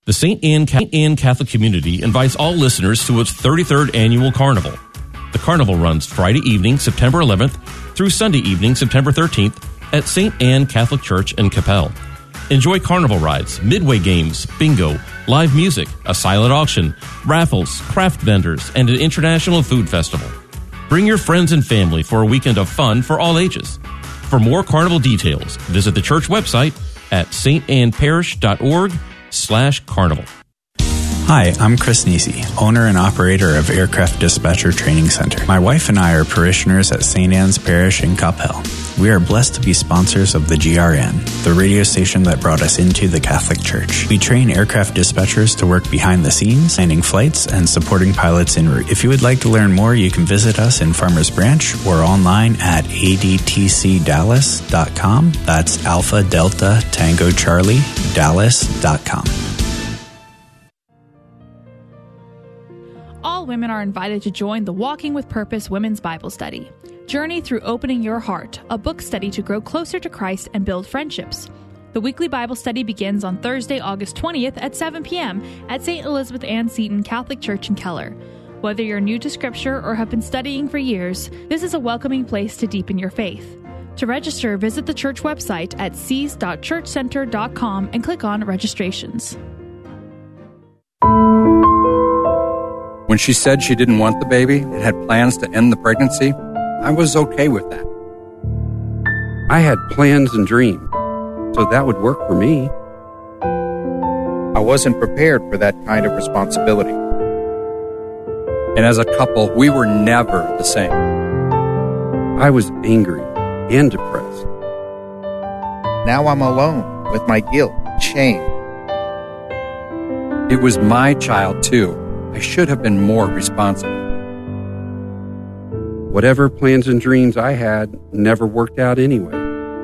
The St. Anne Catholic Community invites all listeners to its 33rd annual Carnival. The Carnival runs Friday evening, September 11th, through Sunday evening, September 13th, at St. Anne Catholic Church in Capel. Enjoy carnival rides, midway games, bingo, live music, a silent auction, raffles, craft vendors, and an international food festival. Bring your friends and family for a weekend of fun for all ages. For more carnival details, visit the church website at stanneparish.org/carnival. Hi, I'm Chris Nisi, owner and operator of Aircraft Dispatcher Training Center. My wife and I are parishioners at St. Anne's Parish in Capel. We are blessed to be sponsors of the GRN, the radio station that brought us into the Catholic Church. We train aircraft dispatchers to work behind the scenes, planning flights, and supporting pilots en route. If you would like to learn more, you can visit us in Farmers Branch or online at adtcdallas.com. That's Alpha Delta Tango Charlie Dallas.com. All women are invited to join the Walking with Purpose Women's Bible Study. Journey through Opening Your Heart, a book study to grow closer to Christ and build friendships. The weekly Bible study begins on Thursday, August 20th at 7 p.m. at St. Elizabeth Ann Seton Catholic Church in Keller. Whether you're new to Scripture or have been studying for years, this is a welcoming place to deepen your faith. To register, visit the church website at seas.churchcenter.com and click on Registrations. When she said she didn't want the baby and had plans to end the pregnancy, I was okay with that. I had plans and dreams, so that would work for me. I wasn't prepared for that kind of responsibility. And as a couple, we were never the same. I was angry and depressed. Now I'm alone with my guilt and shame. It was my child, too. I should have been more responsible. Whatever plans and dreams I had never worked out anyway.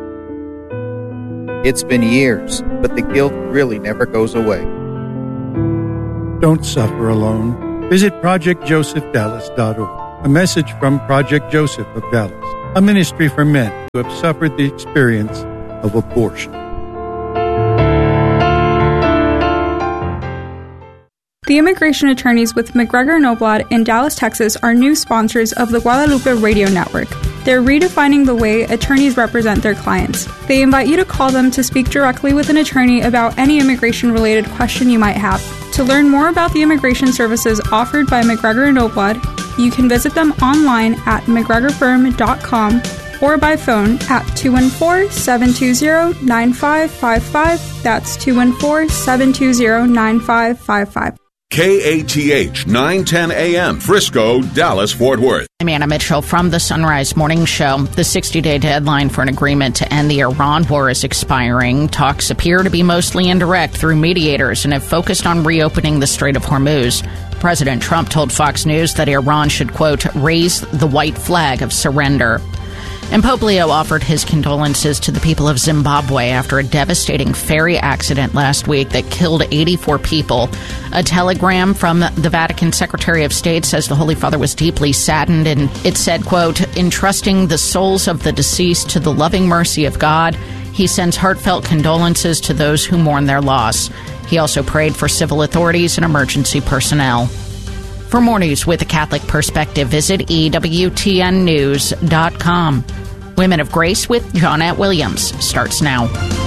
It's been years, but the guilt really never goes away. Don't suffer alone. Visit ProjectJosephDallas.org. A message from Project Joseph of Dallas, a ministry for men who have suffered the experience of abortion. The immigration attorneys with McGregor & Noblad in Dallas, Texas are new sponsors of the Guadalupe Radio Network. They're redefining the way attorneys represent their clients. They invite you to call them to speak directly with an attorney about any immigration-related question you might have. To learn more about the immigration services offered by McGregor & Noblad, you can visit them online at mcgregorfirm.com or by phone at 214-720-9555. That's 214-720-9555. KATH 910 AM, Frisco, Dallas, Fort Worth. I'm Anna Mitchell from the Sunrise Morning Show. The 60-day deadline for an agreement to end the Iran war is expiring. Talks appear to be mostly indirect through mediators and have focused on reopening the Strait of Hormuz. President Trump told Fox News that Iran should, quote, raise the white flag of surrender. And Pope Leo offered his condolences to the people of Zimbabwe after a devastating ferry accident last week that killed 84 people. A telegram from the Vatican Secretary of State says the Holy Father was deeply saddened, and it said, quote, entrusting the souls of the deceased to the loving mercy of God, he sends heartfelt condolences to those who mourn their loss. He also prayed for civil authorities and emergency personnel. For more news with a Catholic perspective, visit EWTNnews.com. Women of Grace with Johnette Williams starts now.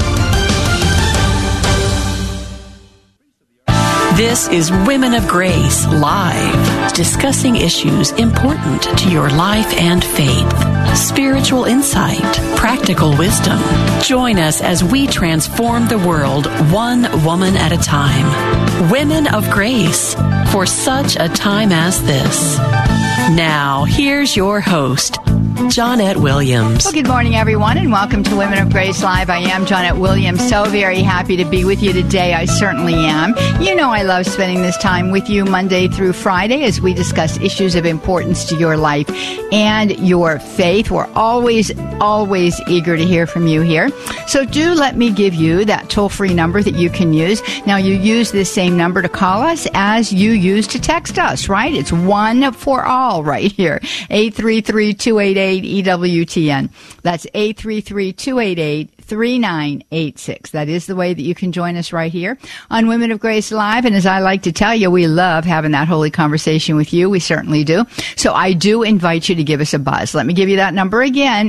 This is Women of Grace Live, discussing issues important to your life and faith. Spiritual insight, practical wisdom. Join us as we transform the world one woman at a time. Women of Grace, for such a time as this. Now, here's your host, Johnette Williams. Well, good morning, everyone, and welcome to Women of Grace Live. I am Johnette Williams. So very happy to be with you today. I certainly am. You know I love spending this time with you Monday through Friday as we discuss issues of importance to your life and your faith. We're always eager to hear from you here. So do let me give you that toll-free number that you can use. Now, you use this same number to call us as you use to text us, right? It's one for all right here. 833-288-EWTN. That's 833-288-3010. 3986. That is the way that you can join us right here on Women of Grace Live. And as I like to tell you, we love having that holy conversation with you. We certainly do. So I do invite you to give us a buzz. Let me give you that number again,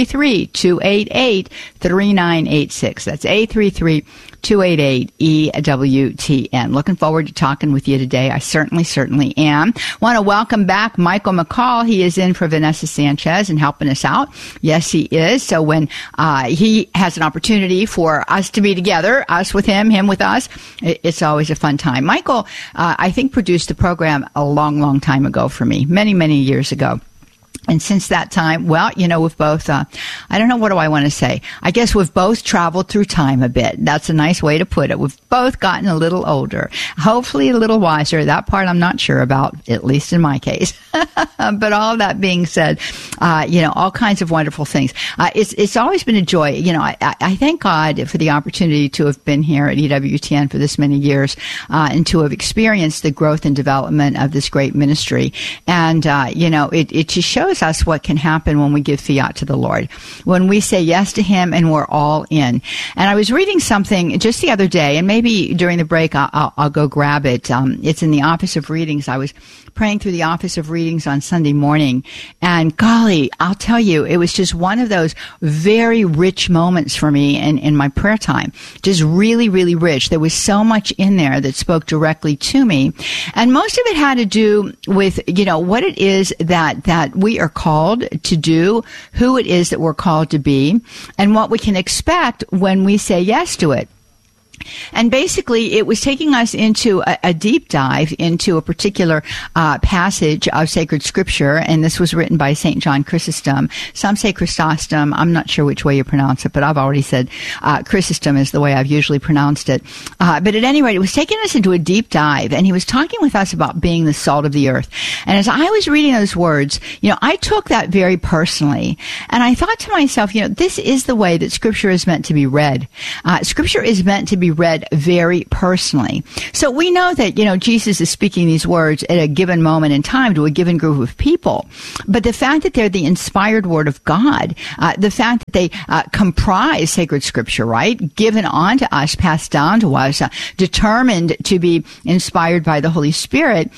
833-288-3986. That's 833-288-EWTN. Looking forward to talking with you today. I certainly am. Want to welcome back Michael McCall. He is in for Vanessa Sanchez and helping us out. Yes, he is. So when he has an opportunity for us to be together, us with him with us, it's always a fun time. Michael, I think, produced the program a long time ago for me, many years ago. And since that time, well, we've both, I don't know, what do I want to say? I guess we've both traveled through time a bit. That's a nice way to put it. We've both gotten a little older, hopefully a little wiser. That part I'm not sure about, at least in my case. But all of that being said, all kinds of wonderful things. It's always been a joy. I thank God for the opportunity to have been here at EWTN for this many years, and to have experienced the growth and development of this great ministry. And, it just shows us what can happen when we give fiat to the Lord, when we say yes to Him and we're all in. And I was reading something just the other day, and maybe during the break I'll go grab it. It's in the Office of Readings. I was praying through the Office of Readings on Sunday morning, and golly, I'll tell you, it was just one of those very rich moments for me in my prayer time. Just really rich. There was so much in there that spoke directly to me, and most of it had to do with what it is that we are called to do, who it is that we're called to be, and what we can expect when we say yes to it. And basically, it was taking us into a deep dive into a particular passage of sacred scripture, and this was written by St. John Chrysostom. Some say Chrysostom. I'm not sure which way you pronounce it, but I've already said Chrysostom is the way I've usually pronounced it. But at any rate, it was taking us into a deep dive, and he was talking with us about being the salt of the earth. And as I was reading those words, I took that very personally, and I thought to myself, this is the way that scripture is meant to be read. Scripture is meant to be read very personally. So we know that, Jesus is speaking these words at a given moment in time to a given group of people. But the fact that they're the inspired word of God, the fact that they comprise sacred scripture, right? Given on to us, passed down to us, determined to be inspired by the Holy Spirit,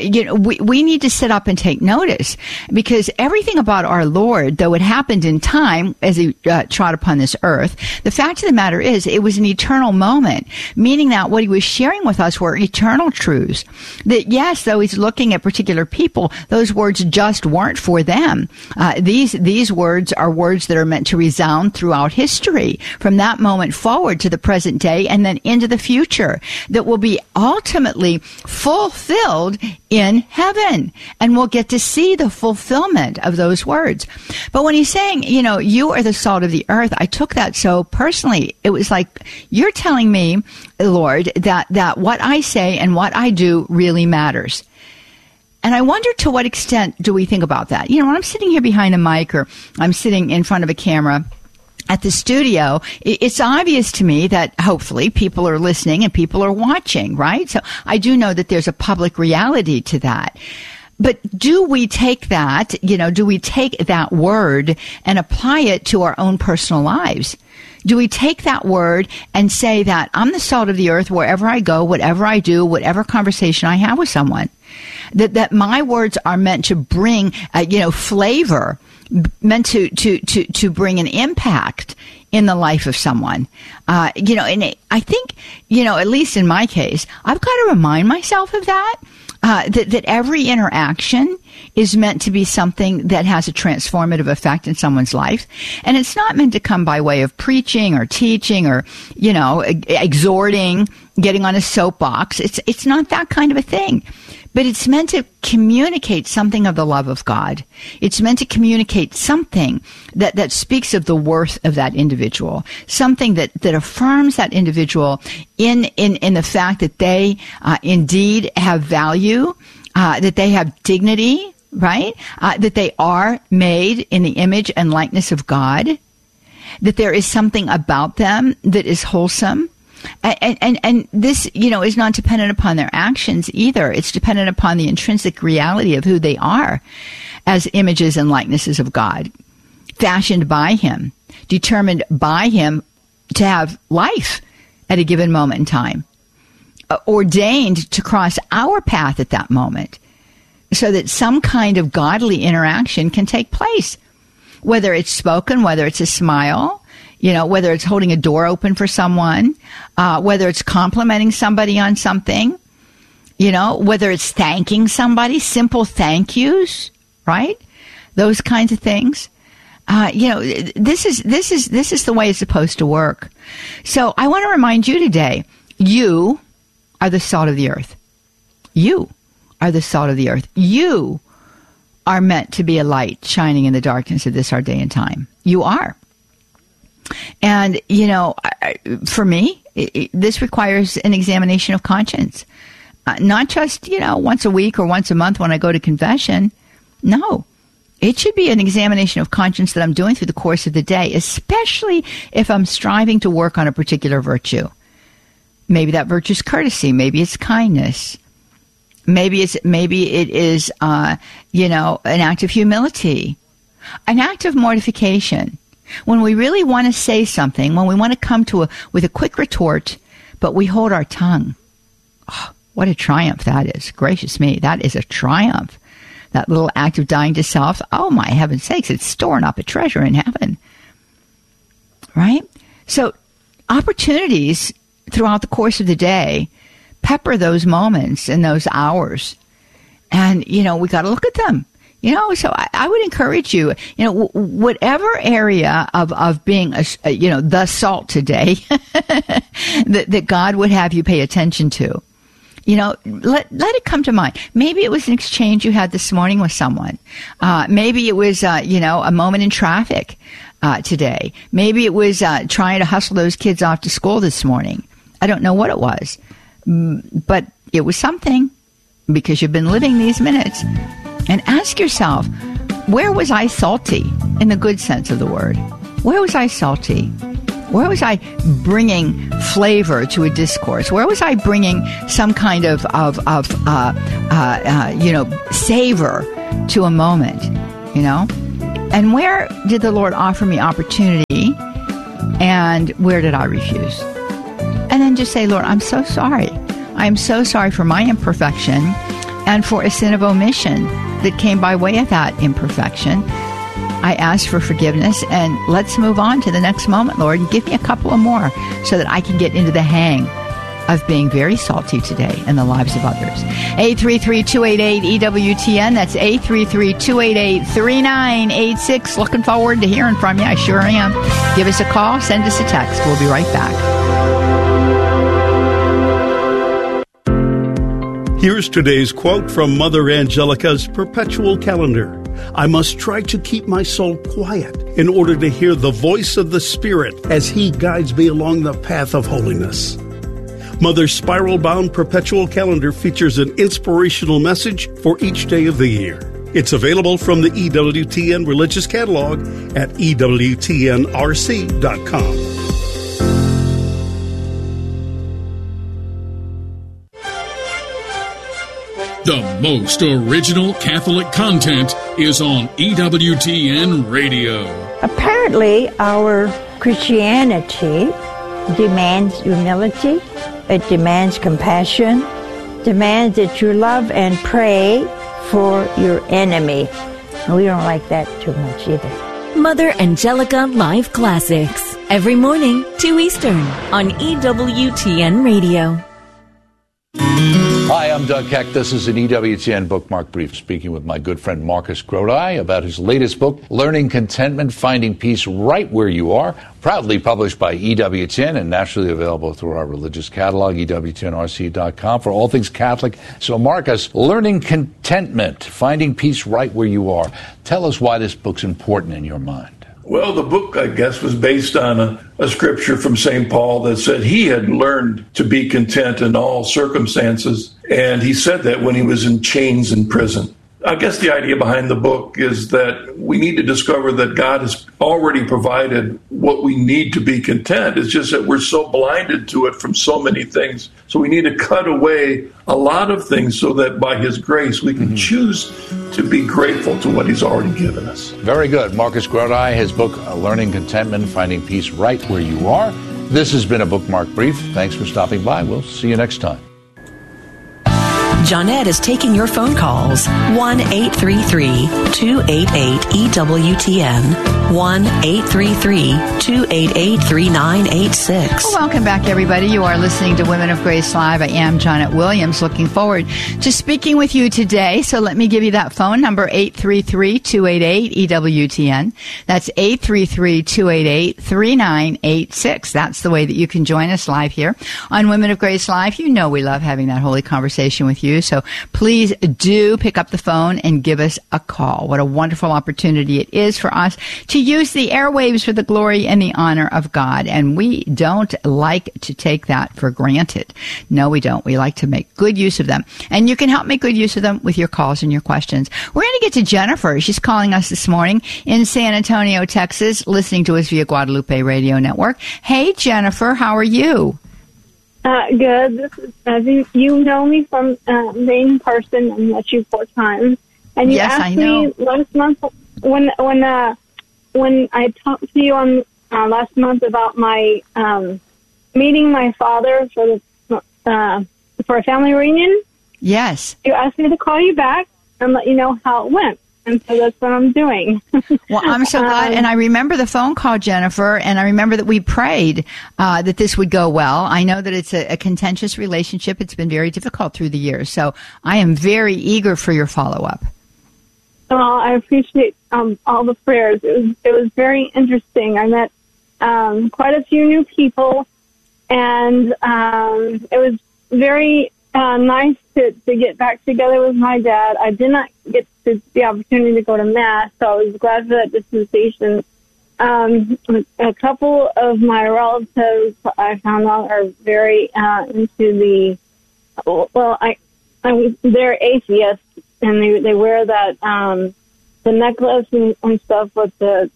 we need to sit up and take notice, because everything about our Lord, though it happened in time as he trod upon this earth, the fact of the matter is it was an eternal moment. Meaning that what he was sharing with us were eternal truths. That yes, though he's looking at particular people, those words just weren't for them. These words are words that are meant to resound throughout history, from that moment forward to the present day and then into the future, that will be ultimately fulfilled in heaven. And we'll get to see the fulfillment of those words. But when he's saying, you are the salt of the earth, I took that so personally. It was like, you're telling me, Lord, that what I say and what I do really matters. And I wonder, to what extent do we think about that? When I'm sitting here behind a mic, or I'm sitting in front of a camera at the studio, it's obvious to me that hopefully people are listening and people are watching, right? So I do know that there's a public reality to that. But do we take that, do we take that word and apply it to our own personal lives? Do we take that word and say that I'm the salt of the earth wherever I go, whatever I do, whatever conversation I have with someone? That my words are meant to bring, flavor, meant to bring an impact in the life of someone. And I think, at least in my case, I've got to remind myself of that. That every interaction is meant to be something that has a transformative effect in someone's life. And it's not meant to come by way of preaching or teaching or, exhorting, getting on a soapbox. It's not that kind of a thing. But it's meant to communicate something of the love of God. It's meant to communicate something that speaks of the worth of that individual, something that affirms that individual in the fact that they indeed have value, that they have dignity, right? That they are made in the image and likeness of God, that there is something about them that is wholesome. And this, is not dependent upon their actions either. It's dependent upon the intrinsic reality of who they are as images and likenesses of God, fashioned by Him, determined by Him to have life at a given moment in time, ordained to cross our path at that moment so that some kind of godly interaction can take place, whether it's spoken, whether it's a smile, whether it's holding a door open for someone, whether it's complimenting somebody on something, whether it's thanking somebody, simple thank yous, right? Those kinds of things. This is the way it's supposed to work. So I want to remind you today, you are the salt of the earth. You are the salt of the earth. You are meant to be a light shining in the darkness of this our day and time. You are. And, for me, this requires an examination of conscience. Not just, once a week or once a month when I go to confession. No. It should be an examination of conscience that I'm doing through the course of the day, especially if I'm striving to work on a particular virtue. Maybe that virtue is courtesy. Maybe it's kindness. Maybe it is, an act of humility, an act of mortification. When we really want to say something, when we want to come with a quick retort, but we hold our tongue. Oh, what a triumph that is. Gracious me, that is a triumph. That little act of dying to self, oh my heaven's sakes, it's storing up a treasure in heaven. Right? So opportunities throughout the course of the day pepper those moments and those hours. And, we got to look at them. So I would encourage you, whatever area of being, the salt today that God would have you pay attention to. Let it come to mind. Maybe it was an exchange you had this morning with someone. Maybe it was, a moment in traffic today. Maybe it was trying to hustle those kids off to school this morning. I don't know what it was, but it was something, because you've been living these minutes. And ask yourself, where was I salty in the good sense of the word? Where was I salty? Where was I bringing flavor to a discourse? Where was I bringing some kind of savor to a moment, And where did the Lord offer me opportunity, and where did I refuse? And then just say, Lord, I'm so sorry. I'm so sorry for my imperfection and for a sin of omission that came by way of that imperfection. I ask for forgiveness, and let's move on to the next moment, Lord, and give me a couple of more so that I can get into the hang of being very salty today in the lives of others. 833-288-EWTN. That's 833-288-3986. Looking forward to hearing from you. I sure am. Give us a call. Send us a text. We'll be right back. Here's today's quote from Mother Angelica's Perpetual Calendar. I must try to keep my soul quiet in order to hear the voice of the Spirit as He guides me along the path of holiness. Mother's spiral-bound Perpetual Calendar features an inspirational message for each day of the year. It's available from the EWTN Religious Catalog at EWTNRC.com. The most original Catholic content is on EWTN Radio. Apparently, our Christianity demands humility, it demands compassion, demands that you love and pray for your enemy. And we don't like that too much either. Mother Angelica Live Classics, every morning, 2 Eastern, on EWTN Radio. Hi, I'm Doug Keck. This is an EWTN Bookmark Brief, speaking with my good friend Marcus Grodi about his latest book, Learning Contentment, Finding Peace Right Where You Are, proudly published by EWTN and nationally available through our religious catalog, EWTNRC.com, for all things Catholic. So, Marcus, Learning Contentment, Finding Peace Right Where You Are. Tell us why this book's important in your mind. Well, the book, I guess, was based on a scripture from St. Paul that said he had learned to be content in all circumstances. And he said that when he was in chains in prison. I guess the idea behind the book is that we need to discover that God has already provided what we need to be content. It's just that we're so blinded to it from so many things. So we need to cut away a lot of things so that by His grace we can choose to be grateful to what He's already given us. Very good. Marcus Grodi, his book, Learning Contentment, Finding Peace Right Where You Are, This has been a Bookmark Brief. Thanks for stopping by. We'll see you next time. Johnette is taking your phone calls. 1-833-288-EWTN. 1-833-288-3986. Well, welcome back, everybody. You are listening to Women of Grace Live. I am Johnette Williams. Looking forward to speaking with you today. So let me give you that phone number, 833-288-EWTN. That's 833-288-3986. That's the way that you can join us live here on Women of Grace Live. You know we love having that holy conversation with you. So please do pick up the phone and give us a call. What a wonderful opportunity it is for us to use the airwaves for the glory and the honor of God. And we don't like to take that for granted. No, we don't. We like to make good use of them. And you can help make good use of them with your calls and your questions. We're going to get to Jennifer. She's calling us this morning in San Antonio, Texas, listening to us via Guadalupe Radio Network. Hey, Jennifer, how are you? Good. This is, you know me from being in person and met you 4 times. And you asked me last month when I talked to you on last month about my meeting my father for a family reunion. Yes. You asked me to call you back and let you know how it went. And so that's what I'm doing. Well, I'm so glad. And I remember the phone call, Jennifer, and I remember that we prayed that this would go well. I know that it's a contentious relationship. It's been very difficult through the years. So I am very eager for your follow-up. Well, I appreciate all the prayers. It was very interesting. I met quite a few new people, and it was very nice to get back together with my dad. I did not get the opportunity to go to Mass, so I was glad for that dispensation. A couple of my relatives I found out are very into they're atheists, and they wear that the necklace and stuff with the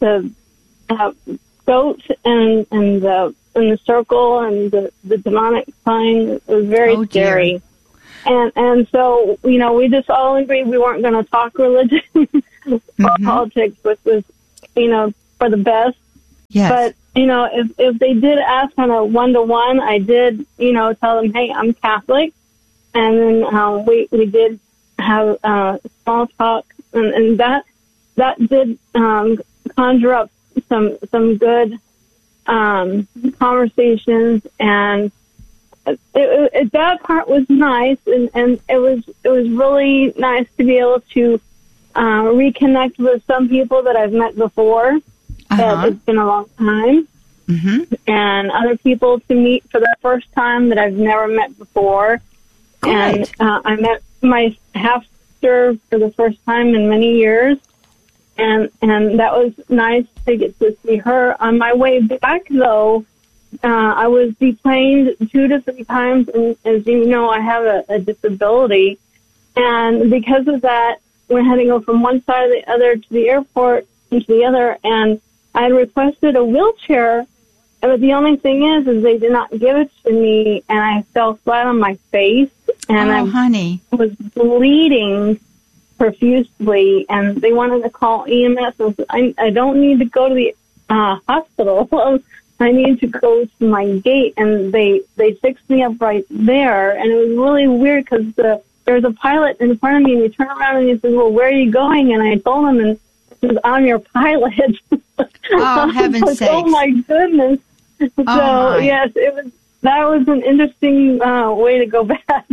goat and the circle and the demonic sign. It was very scary. And so, you know, we just all agreed we weren't going to talk religion or politics, which was, you know, for the best. Yes. But, you know, if they did ask on a 1-to-1, I did, you know, tell them, hey, I'm Catholic. And then we did have small talk, and that did conjure up some good conversations, and that part was nice, and it was really nice to be able to reconnect with some people that I've met before. That it's been a long time, and other people to meet for the first time that I've never met before. Good. And I met my half-sister for the first time in many years, and that was nice to get to see her. On my way back, though, I was deplaned 2 to 3 times, and as you know, I have a disability, and because of that, we had to go from one side of the other to the airport and to the other, and I had requested a wheelchair, but the only thing is they did not give it to me, and I fell flat on my face, and I was bleeding profusely, and they wanted to call EMS, and I don't need to go to the hospital. I need to go to my gate, and they fixed me up right there, and it was really weird because there was a pilot in front of me, and he turned around and he said, well, where are you going? And I told him, and he said, I'm your pilot. Oh, heaven's sakes. Oh, my goodness. So, yes, that was an interesting way to go back.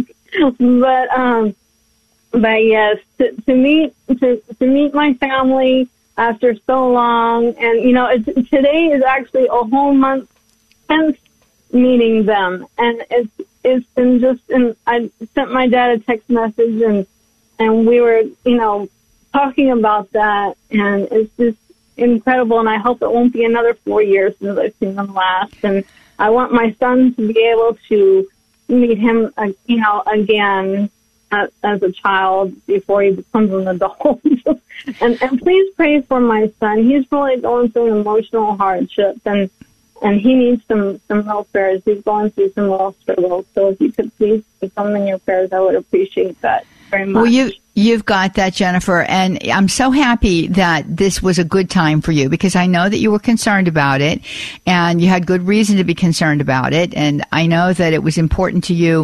But yes, to meet my family after so long, and you know, today is actually a whole month since meeting them, and it's been just. And I sent my dad a text message, and we were, you know, talking about that, and it's just incredible. And I hope it won't be another 4 years since I've seen them last. And I want my son to be able to meet him, you know, again as a child before he becomes an adult. and please pray for my son. He's really going through an emotional hardship, and he needs some real prayers. He's going through some real struggles. So if you could please put something in your prayers, I would appreciate that very much. Well, You've got that, Jennifer, and I'm so happy that this was a good time for you, because I know that you were concerned about it and you had good reason to be concerned about it. And I know that it was important to you,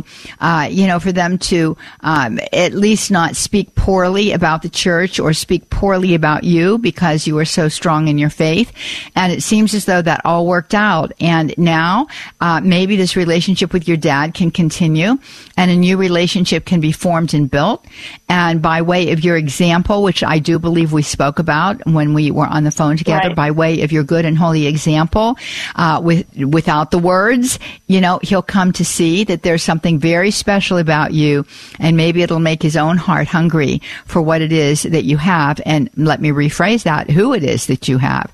for them to at least not speak poorly about the church or speak poorly about you, because you were so strong in your faith. And it seems as though that all worked out. And now maybe this relationship with your dad can continue and a new relationship can be formed and built. And by way of your example, which I do believe we spoke about when we were on the phone together, Right. by way of your good and holy example, without the words, he'll come to see that there's something very special about you, and maybe it'll make his own heart hungry for what it is that you have. And let me rephrase that, who it is that you have.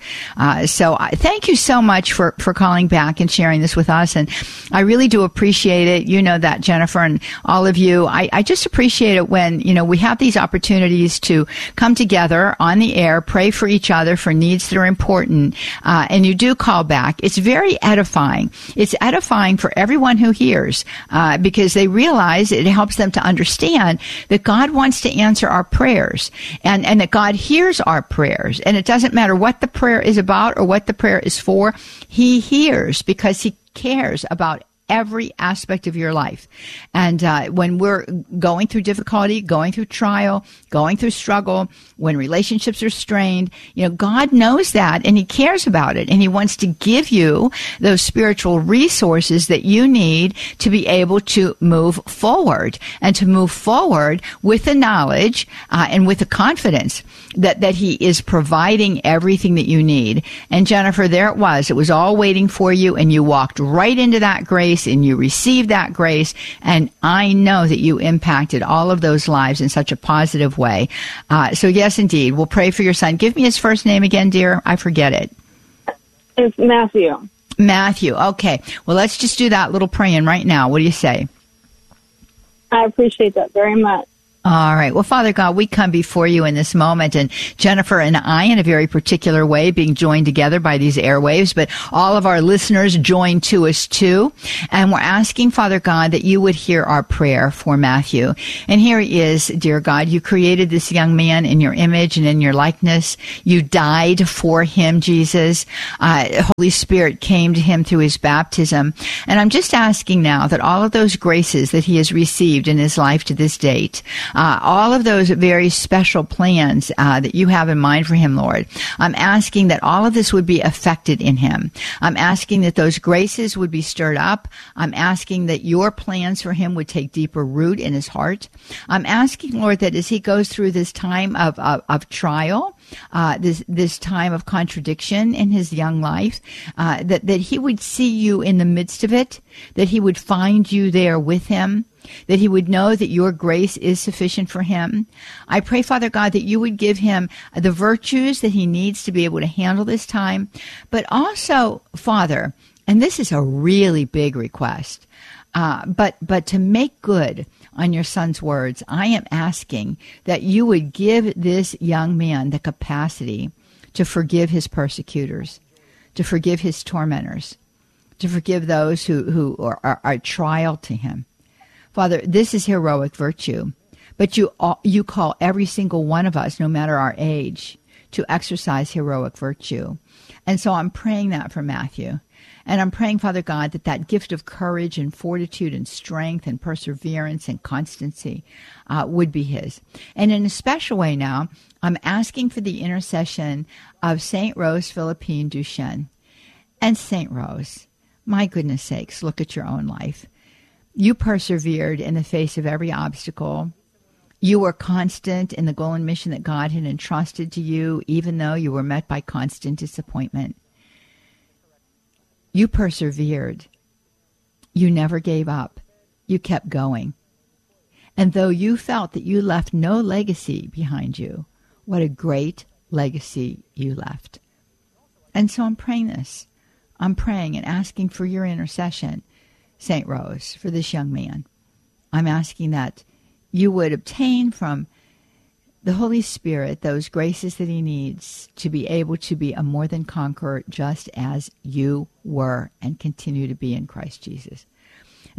So thank you so much for calling back and sharing this with us. And I really do appreciate it. You know that, Jennifer, and all of you. I just appreciate it when, we have these opportunities to come together on the air, pray for each other for needs that are important, and you do call back. It's very edifying. It's edifying for everyone who hears, because they realize it helps them to understand that God wants to answer our prayers, and that God hears our prayers. And it doesn't matter what the prayer is about or what the prayer is for. He hears, because he cares about every aspect of your life. And when we're going through difficulty, going through trial, going through struggle, when relationships are strained, God knows that, and he cares about it, and he wants to give you those spiritual resources that you need to be able to move forward, and to move forward with the knowledge and with the confidence that he is providing everything that you need. And Jennifer, there it was all waiting for you, and you walked right into that grace, and you received that grace. And I know that you impacted all of those lives in such a positive way. So yes, indeed, we'll pray for your son. Give me his first name again, dear. I forget it. It's Matthew. Matthew. Okay. Well, let's just do that little praying right now. What do you say? I appreciate that very much. All right. Well, Father God, we come before you in this moment, and Jennifer and I, in a very particular way, being joined together by these airwaves, but all of our listeners join to us too. And we're asking, Father God, that you would hear our prayer for Matthew. And here he is, dear God. You created this young man in your image and in your likeness. You died for him, Jesus. Holy Spirit came to him through his baptism. And I'm just asking now that all of those graces that he has received in his life to this date, all of those very special plans that you have in mind for him, Lord, I'm asking that all of this would be affected in him. I'm asking that those graces would be stirred up. I'm asking that your plans for him would take deeper root in his heart. I'm asking, Lord, that as he goes through this time of trial, this time of contradiction in his young life, that he would see you in the midst of it, that he would find you there with him, that he would know that your grace is sufficient for him. I pray, Father God, that you would give him the virtues that he needs to be able to handle this time. But also, Father, and this is a really big request, but to make good on your son's words, I am asking that you would give this young man the capacity to forgive his persecutors, to forgive his tormentors, to forgive those who are a trial to him. Father, this is heroic virtue, but you call every single one of us, no matter our age, to exercise heroic virtue. And so I'm praying that for Matthew. And I'm praying, Father God, that gift of courage and fortitude and strength and perseverance and constancy would be his. And in a special way now, I'm asking for the intercession of St. Rose Philippine Duchesne. And St. Rose, my goodness sakes, look at your own life. You persevered in the face of every obstacle. You were constant in the goal and mission that God had entrusted to you, even though you were met by constant disappointment. You persevered. You never gave up. You kept going. And though you felt that you left no legacy behind you, what a great legacy you left. And so I'm praying this. I'm praying and asking for your intercession, St. Rose, for this young man. I'm asking that you would obtain from the Holy Spirit those graces that he needs to be able to be a more than conqueror, just as you were and continue to be in Christ Jesus.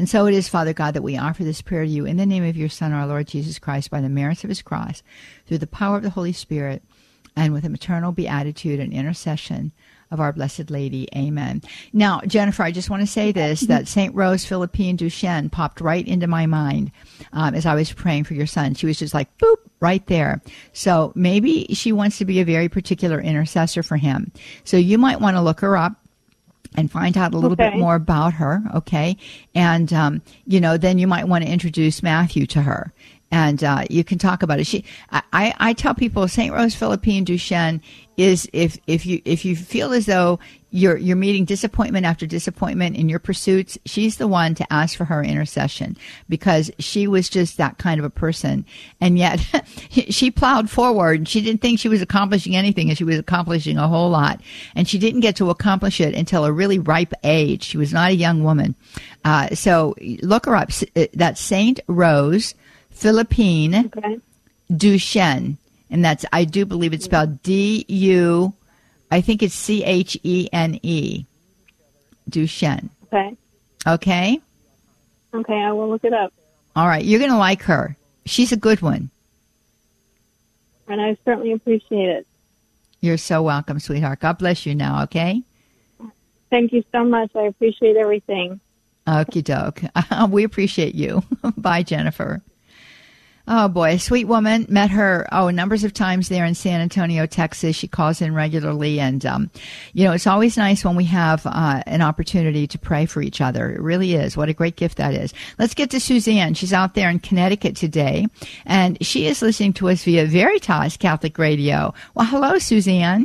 And so it is, Father God, that we offer this prayer to you in the name of your Son, our Lord Jesus Christ, by the merits of his cross, through the power of the Holy Spirit, and with a maternal beatitude and intercession of our Blessed Lady. Amen. Now, Jennifer, I just want to say this, that St. Rose Philippine Duchenne popped right into my mind as I was praying for your son. She was just like, boop, right there. So maybe she wants to be a very particular intercessor for him. So you might want to look her up and find out a little bit more about her, okay? And, then you might want to introduce Matthew to her. And you can talk about it. I tell people St. Rose Philippine Duchenne is if you feel as though you're meeting disappointment after disappointment in your pursuits, she's the one to ask for her intercession, because she was just that kind of a person. And yet she plowed forward. She didn't think she was accomplishing anything, and she was accomplishing a whole lot. And she didn't get to accomplish it until a really ripe age. She was not a young woman. So look her up. That's St. Rose Philippine Duchenne, and I do believe it's spelled D-U, I think it's C-H-E-N-E, Duchenne. Okay, I will look it up. All right, you're going to like her. She's a good one. And I certainly appreciate it. You're so welcome, sweetheart. God bless you now, okay? Thank you so much. I appreciate everything. Okie doke. We appreciate you. Bye, Jennifer. Oh, boy. A sweet woman. Met her, numbers of times there in San Antonio, Texas. She calls in regularly. And, it's always nice when we have an opportunity to pray for each other. It really is. What a great gift that is. Let's get to Suzanne. She's out there in Connecticut today, and she is listening to us via Veritas Catholic Radio. Well, hello, Suzanne.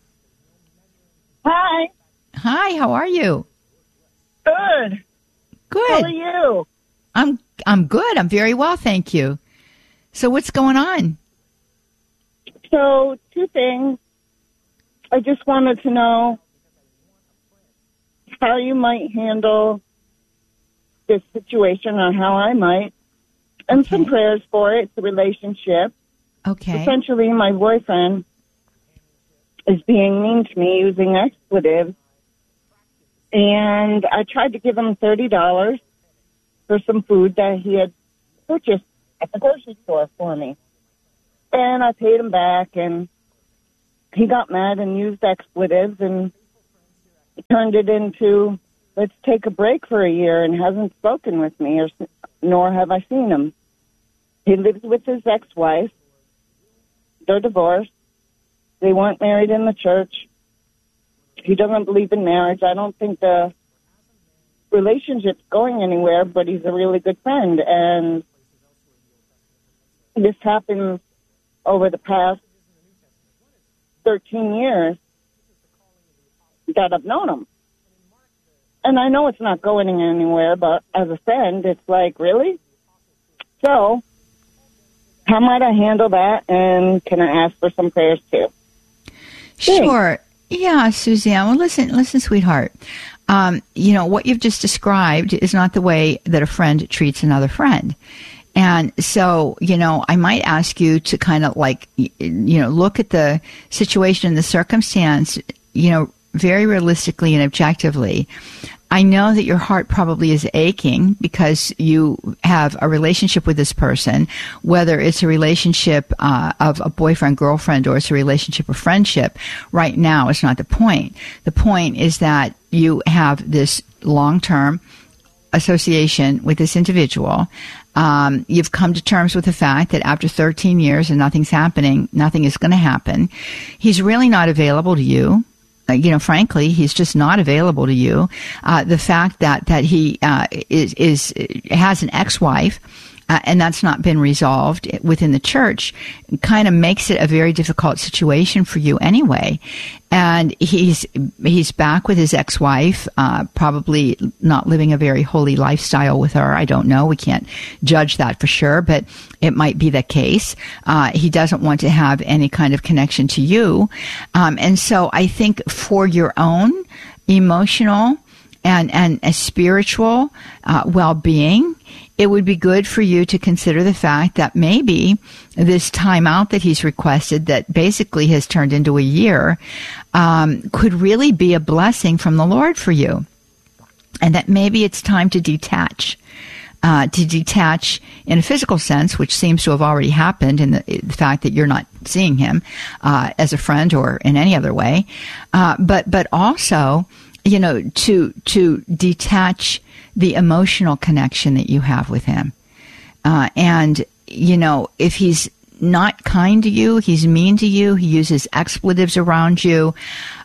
Hi. Hi, how are you? Good. Good. How are you? I'm good. I'm very well, thank you. So what's going on? So, two things. I just wanted to know how you might handle this situation, or how I might, and some prayers for it. It's a relationship. Okay. Essentially, my boyfriend is being mean to me using expletives, and I tried to give him $30 for some food that he had purchased at the grocery store for me. And I paid him back, and he got mad and used expletives and turned it into, let's take a break for a year, and hasn't spoken with me, nor have I seen him. He lives with his ex-wife. They're divorced. They weren't married in the church. He doesn't believe in marriage. I don't think the relationship's going anywhere, but he's a really good friend. And this happens over the past 13 years that I've known him. And I know it's not going anywhere, but as a friend, it's like, really? So, how might I handle that? And can I ask for some prayers too? Sure. Yeah, Suzanne. Well, listen, sweetheart. What you've just described is not the way that a friend treats another friend. And so, I might ask you to kind of look at the situation and the circumstance, very realistically and objectively. I know that your heart probably is aching because you have a relationship with this person, whether it's a relationship of a boyfriend, girlfriend, or it's a relationship of friendship. Right now, it's not the point. The point is that you have this long-term association with this individual. You've come to terms with the fact that after 13 years and nothing's happening, nothing is going to happen. He's really not available to you. Frankly, he's just not available to you. The fact that he has an ex-wife, and that's not been resolved within the church, kind of makes it a very difficult situation for you anyway. And he's back with his ex-wife, probably not living a very holy lifestyle with her. I don't know. We can't judge that for sure, but it might be the case. He doesn't want to have any kind of connection to you. And so I think for your own emotional and a spiritual well-being, it would be good for you to consider the fact that maybe this time out that he's requested, that basically has turned into a year, could really be a blessing from the Lord for you. and that maybe it's time to detach. To detach in a physical sense, which seems to have already happened in the fact that you're not seeing him as a friend or in any other way, but also, to detach the emotional connection that you have with him, and if he's not kind to you, he's mean to you, he uses expletives around you.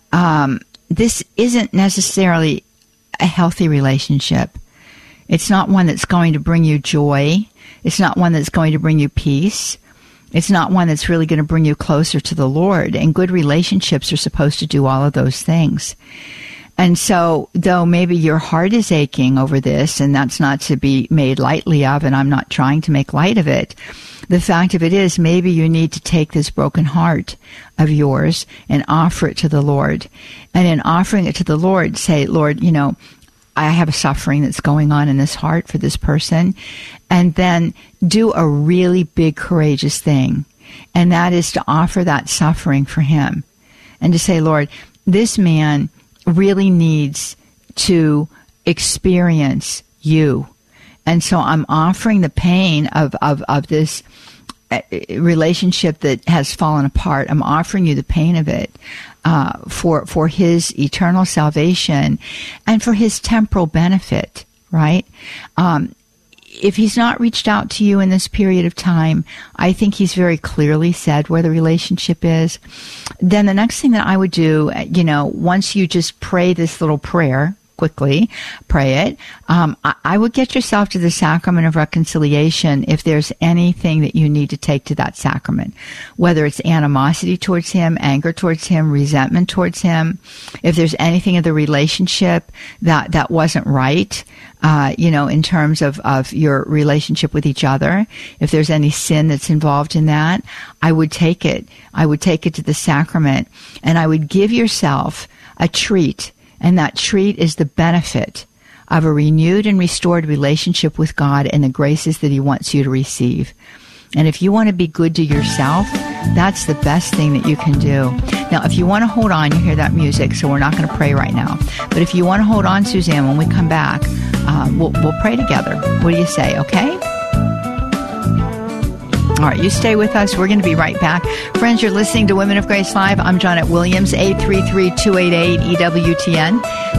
This isn't necessarily a healthy relationship. It's not one that's going to bring you joy. It's not one that's going to bring you peace. It's not one that's really going to bring you closer to the Lord. And good relationships are supposed to do all of those things. And so, though maybe your heart is aching over this, and that's not to be made lightly of, and I'm not trying to make light of it, the fact of it is maybe you need to take this broken heart of yours and offer it to the Lord. And in offering it to the Lord, say, Lord, I have a suffering that's going on in this heart for this person. And then do a really big, courageous thing. And that is to offer that suffering for him. And to say, Lord, this man really needs to experience you. And so I'm offering the pain of this relationship that has fallen apart. I'm offering you the pain of it. For his eternal salvation and for his temporal benefit, right? If he's not reached out to you in this period of time, I think he's very clearly said where the relationship is. Then the next thing that I would do, once you just pray this little prayer, quickly pray it, I would get yourself to the sacrament of reconciliation if there's anything that you need to take to that sacrament, whether it's animosity towards him, anger towards him, resentment towards him, if there's anything of the relationship that wasn't right, in terms of your relationship with each other, if there's any sin that's involved in that, I would take it to the sacrament, and I would give yourself a treat. And that treat is the benefit of a renewed and restored relationship with God and the graces that he wants you to receive. And if you want to be good to yourself, that's the best thing that you can do. Now, if you want to hold on, you hear that music, so we're not going to pray right now. But if you want to hold on, Suzanne, when we come back, we'll pray together. What do you say, okay? All right, you stay with us. We're going to be right back. Friends, you're listening to Women of Grace Live. I'm Janet Williams, 833-288-EWTN.